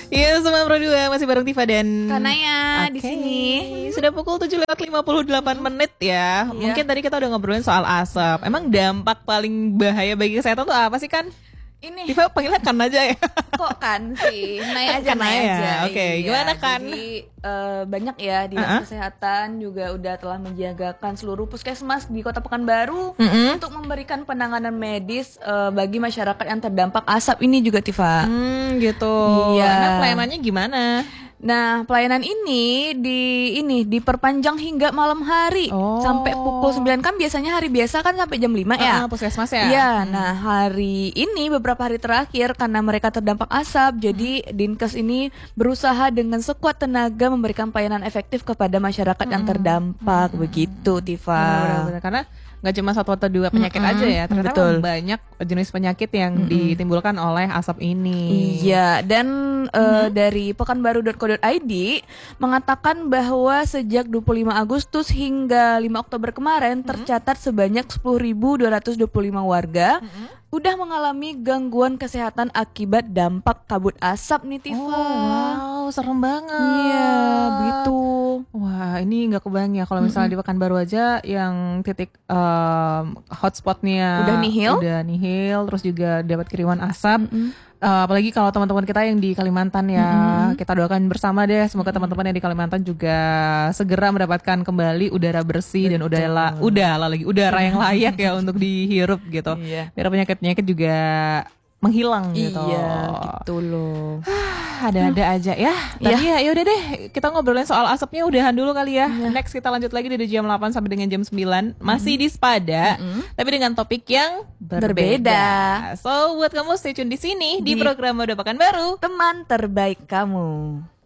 Iya, Semangat Pro 2 masih bareng Tifa dan Kanaya di sini. Sudah pukul 7:58 ya. Mungkin tadi kita udah ngobrolin soal asap. Emang dampak paling bahaya bagi kesehatan tuh apa sih kan? Ini Tifa panggilnya kan aja ya. kok kan sih? Naik aja, Kan naik ya? aja. Oke, Iya, gimana kan? Jadi banyak ya dinas kesehatan juga udah telah menjagakan seluruh puskesmas di Kota Pekanbaru untuk memberikan penanganan medis bagi masyarakat yang terdampak asap ini juga, Tifa. Gitu. Iya. Nah, pelayanannya gimana? Nah, pelayanan ini diperpanjang hingga malam hari sampai pukul 9, kan biasanya hari biasa kan sampai jam 5 ya. Puskesmas ya? Iya, nah hari ini beberapa hari terakhir karena mereka terdampak asap, jadi Dinkes ini berusaha dengan sekuat tenaga memberikan pelayanan efektif kepada masyarakat yang terdampak, begitu, Tifa. Benar-benar, karena nggak cuma satu atau dua penyakit aja ya, ternyata betul. banyak jenis penyakit yang ditimbulkan oleh asap ini. Iya, dan dari pekanbaru.co.id mengatakan bahwa sejak 25 Agustus hingga 5 Oktober kemarin tercatat sebanyak 10.225 warga udah mengalami gangguan kesehatan akibat dampak kabut asap nih, Tifa. Wow, serem banget. Iya, begitu. Wah, ini nggak kebayang ya kalau misalnya di Pekanbaru aja yang titik hotspotnya Udah nihil, terus juga dapat kiriman asap. Apalagi kalau teman-teman kita yang di Kalimantan ya, kita doakan bersama deh, semoga teman-teman yang di Kalimantan juga segera mendapatkan kembali udara bersih dan udara yang layak ya untuk dihirup gitu. Iya. Biar penyakit-penyakit juga menghilang gitu. Iya, gitu loh. Ada-ada aja ya. Tadi ya udah deh, kita ngobrolin soal asapnya udahan dulu kali ya. Next kita lanjut lagi dari jam 8 sampai dengan jam 9. Masih di Spada, tapi dengan topik yang berbeda. So, buat kamu stay tune di sini di program Mode Pekanbaru. Teman terbaik kamu.